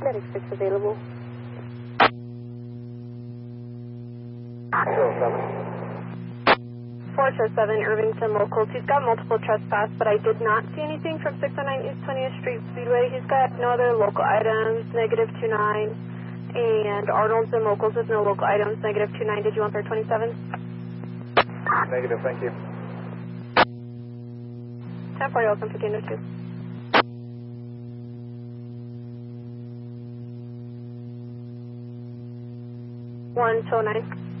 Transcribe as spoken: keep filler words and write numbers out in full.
Medic six available. four oh seven. four oh seven, Irvington Locals. He's got multiple trespass, but I did not see anything from six oh nine East twentieth Street Speedway. He's got no other local items, negative two nine. And Arnold's and Locals with no local items, negative two nine. Did you want their twenty-seven? Negative, thank you. ten forty, welcome to Gander two. one two nine.